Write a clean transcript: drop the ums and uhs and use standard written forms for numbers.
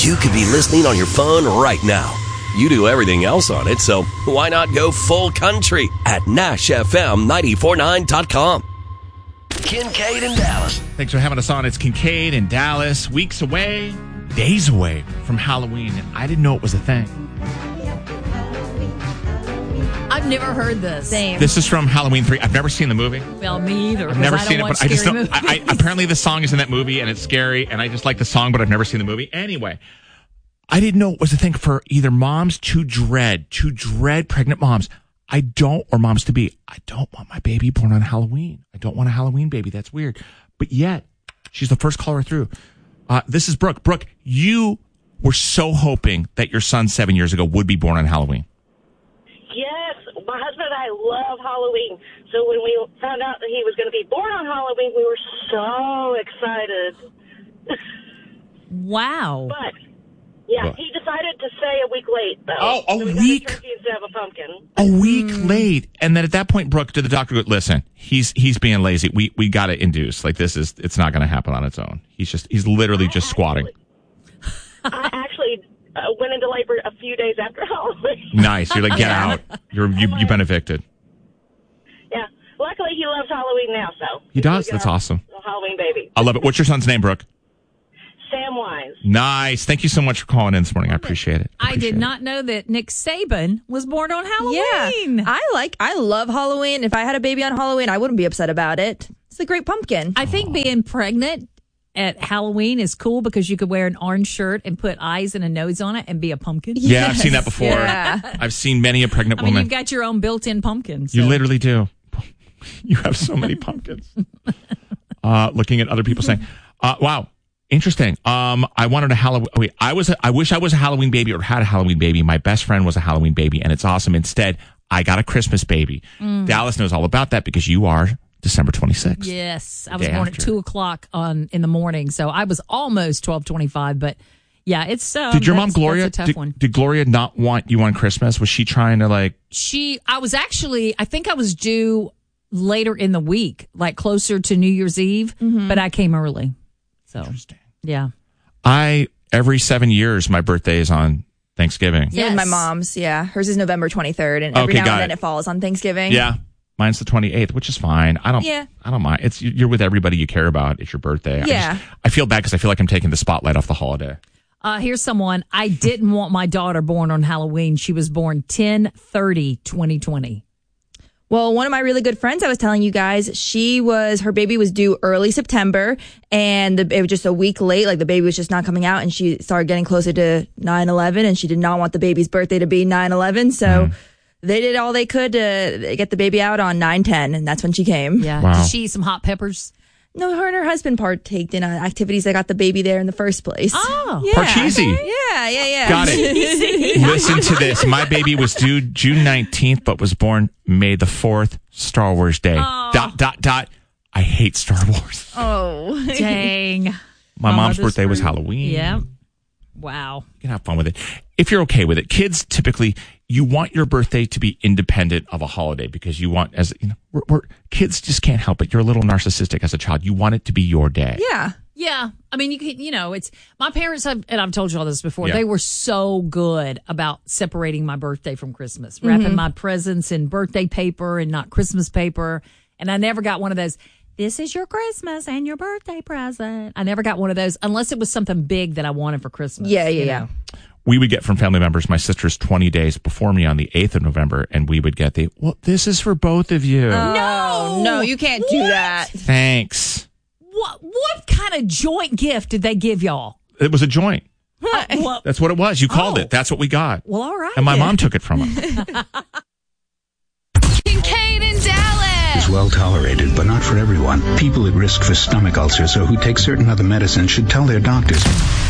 You could be listening on your phone right now. You do everything else on it, so why not go full country at NashFM949.com. Kincaid in Dallas. Thanks for having us on. It's Kincaid in Dallas. Weeks away, days away from Halloween. And I didn't know it was a thing. I've never heard this. Same. This is from Halloween 3. I've never seen the movie. Well, me either. I've never seen it, but I just don't. apparently the song is in that movie and it's scary, and I just like the song, but I've never seen the movie. Anyway, I didn't know it was a thing for either moms to dread pregnant moms. Or moms to be. I don't want my baby born on Halloween. I don't want a Halloween baby. That's weird. But yet, she's the first caller through. This is Brooke. Brooke, you were so hoping that your son 7 years ago would be born on Halloween. Yes, my husband and I love Halloween. So when we found out that he was going to be born on Halloween, we were so excited. Wow. But, yeah, he decided to stay a week late, though. Oh, a so we week? got a turkey instead of a pumpkin. A week late. And then at that point, Brooke, did the doctor go, listen, he's being lazy. We got to induce. Like, it's not going to happen on its own. He's literally just squatting. I actually went into labor a few days after Halloween. Nice. You're like, get out. You've been evicted. Yeah. Luckily, he loves Halloween now, so. He does? That's awesome. Halloween baby. I love it. What's your son's name, Brooke? Sam Wise. Nice. Thank you so much for calling in this morning. I appreciate it. I did not know that Nick Saban was born on Halloween. Yeah, I love Halloween. If I had a baby on Halloween, I wouldn't be upset about it. It's a great pumpkin. I think being pregnant at Halloween is cool because you could wear an orange shirt and put eyes and a nose on it and be a pumpkin. Yeah, I've seen that before. Yeah. I've seen many a pregnant woman. You've got your own built-in pumpkin. So. You literally do. You have so many pumpkins. Looking at other people saying, wow. Interesting. I wanted a Halloween. Wait, I wish I was a Halloween baby or had a Halloween baby. My best friend was a Halloween baby, and it's awesome. Instead, I got a Christmas baby. Dallas knows all about that because you are December 26th. Yes, I was born at 2:00 in the morning, so I was almost 12:25. But yeah, it's. Did your mom Gloria? That's a tough one. Did Gloria not want you on Christmas? Was she trying to like? I think I was due later in the week, like closer to New Year's Eve, but I came early. So, interesting. Yeah. Every 7 years, my birthday is on Thanksgiving. Yeah, my mom's. Yeah, hers is November 23rd, and every now and then it falls on Thanksgiving. Yeah, mine's the 28th, which is fine. I don't mind. You're with everybody you care about. It's your birthday. Yeah. I feel bad because I feel like I'm taking the spotlight off the holiday. Here's someone. I didn't want my daughter born on Halloween. She was born 10/30/2020. Well, one of my really good friends, I was telling you guys, her baby was due early September, and it was just a week late. Like, the baby was just not coming out, and she started getting closer to 9/11, and she did not want the baby's birthday to be 9/11. So they did all they could to get the baby out on 9/10, and that's when she came. Yeah. Wow. Did she eat some hot peppers? No, her and her husband partaked in activities that got the baby there in the first place. Oh. Yeah. Parcheesi. Yeah. Got it. Listen to this. My baby was due June 19th, but was born May the 4th, Star Wars Day. Oh. I hate Star Wars. Oh. Dang. My mom's birthday was Halloween. Yeah. Wow. You can have fun with it. If you're okay with it. Kids, typically, you want your birthday to be independent of a holiday because you want, kids just can't help it. You're a little narcissistic as a child. You want it to be your day. Yeah. Yeah. I mean, it's my parents, and I've told you all this before, Yeah. they were so good about separating my birthday from Christmas, wrapping my presents in birthday paper and not Christmas paper. And I never got one of those, this is your Christmas and your birthday present. I never got one of those unless it was something big that I wanted for Christmas. Yeah. We would get from family members, my sister's 20 days before me on the 8th of November, and we would get this is for both of you. No, you can't do that. Thanks. What kind of joint gift did they give y'all? It was a joint. Well, That's what it was. You called it. That's what we got. well, all right. And my mom took it from us. Kincaid in Dallas. Is well tolerated, but not for everyone. People at risk for stomach ulcers or who take certain other medicines should tell their doctors.